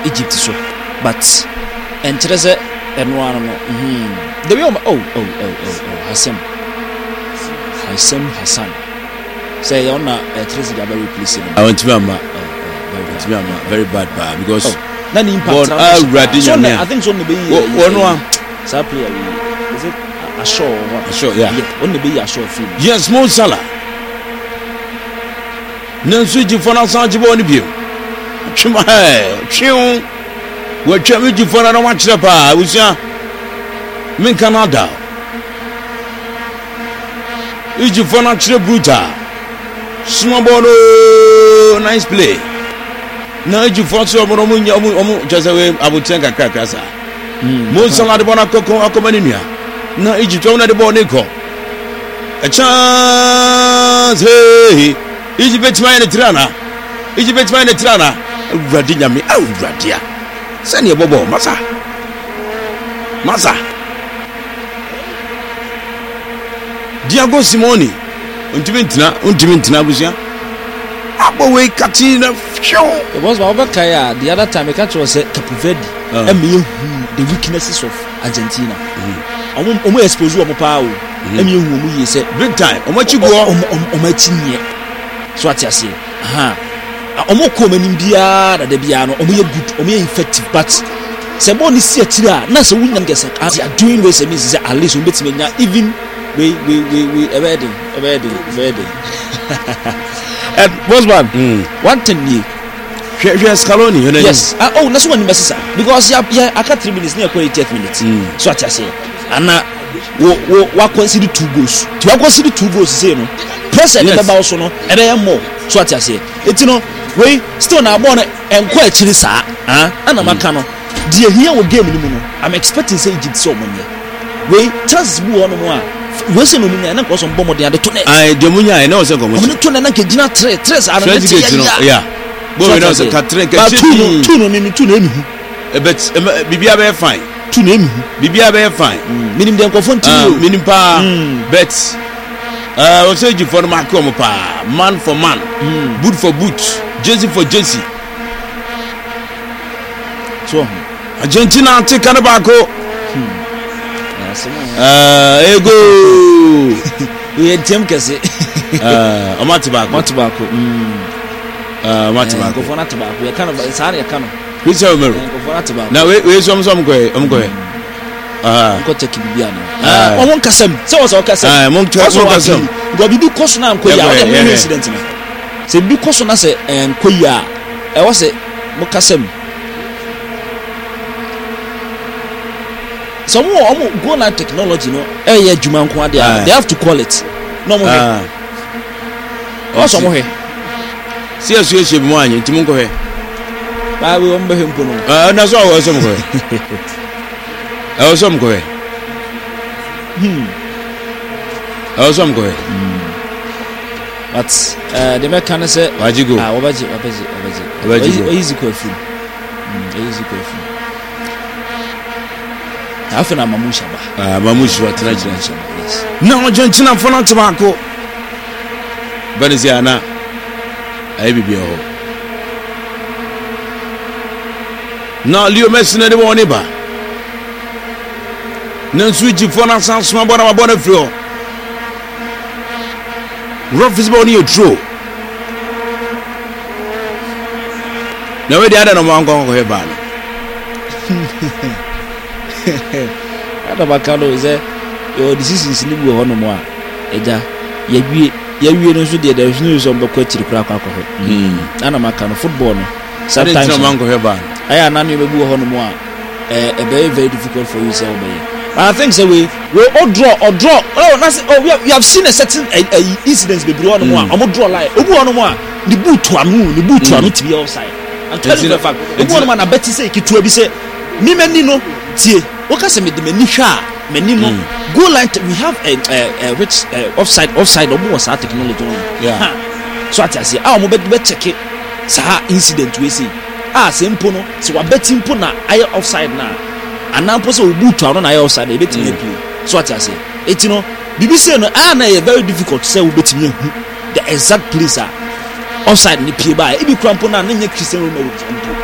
Egypt so but entreze enwano no the way Hassan say on Tracy Gaba replace him. I want to be very bad because nani impact I think so be one so player is it a show yeah only be a show film yes Mo Salah nansu ji fona san ji bo ni bi twima twiun wa twami ji fona na wa kire pa wusia min Canada iji fona kire brutal small ball nice play na iji fona so mo mu just we abuten kakra sa Mo Salah de bona kokon akomani nua na iji twona de ball ne ko a chance hey Egypt man Trana Radinya me Radia send your bobo masa Diago Simoni untimintina busia abo we katina it was Kaya the other time I catch was Cape Verde the weaknesses of Argentina omo expose omo pa o omo say big time omo chigo so at say omo komani bia da bia no omo ye good omo ye effective but se mo ni see atira na se wunyam gese as are doing we say means say at least we betime nya even we everything and Bosman one thing ni Scaloni yes na so one message because ya aka 3 minutes na 80th minutes so at say ana we consider 2 goals to consider 2 goals say no pressure the baba also no ebe ya more so at say etino we still na born enko akiri saa ana maka no the here we game ni mu no I'm expecting say Egypt so money we chance bu ono mo a we say no nya na ko so mbomo de ade to na de munya na o se ko mo to na ke gina 3 ara na ya bo we no se ka 3 ka two no emi hu but bibia be fine two no emi hu bibia be fine minim de ko fonti minim pa bet we say you for mark come pa man for man boot for boot jersey for jersey so Argentina take Kanabako ego we team kese Matibako ko fona tabako ya kana sare ya kana Christian Romero ko fona tabako na we some go ko take bibia na won kasam se wo so kasam mon kasam go bibi koso na nko ya o incident na se bibi koso na se nko ya e wo se mo kasam some go na technology no juma nko ade they have to call it no mo he also mo he si association mo anyi nti mo nko he ba we o mbe he mpo no na so wo so mo ko he so mo ko he so mo ko he but the mechanic say wajigo wabaji easy ko film easy ko film afena mamusha ba mamusha watraje na Argentina fona tabako Venezuela ai bibia ho na Leo Messi na de woni ba na suji fona sansuma bona frio rough is boni otro na we dey ada no mango ko he ba ada bakalo ze your decisions ni bu hono mo a eja ya wie no so de there is no so mbekwa chiri kura kwa ana makano football no sometimes no mango he ba aya na no bebu hono mo a very difficult for you say obey. I think so we draw we have seen a certain incidents be draw no mo draw line obu hono mo a the boot anu to be outside and tell you the fact obu hono na beti say kitu bi say mi mani no tie waka se me de mani hwa mani no goal line we have a which offside obu was our technology yeah so at say mo be check it sa incident we say simple no so wa beti mpo na aye offside na anampo so obu to anu na aye offside e beti na play so at say etino bibi say no na e very difficult to say we beti hu the exact place offside ni pie ba e bi krampo na nya Cristiano Ronaldo